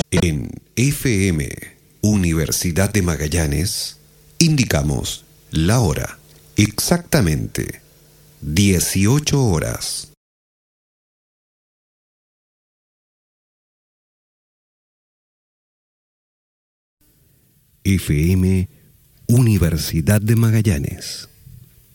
En FM Universidad de Magallanes indicamos la hora, exactamente 18 horas. FM Universidad de Magallanes.